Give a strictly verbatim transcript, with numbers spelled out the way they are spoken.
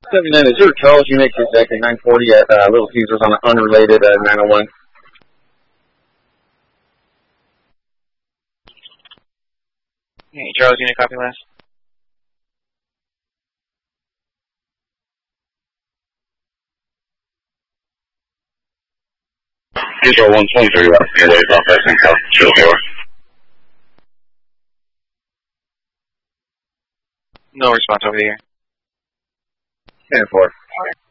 seventy-nine, is your Charles unit deck at nine forty at uh, Little Caesars on an unrelated uh, nine oh one? Hey, Charles unit, copy last. Control one twenty-three, left airway, processing, South Chill Tower. No response over here. ten four.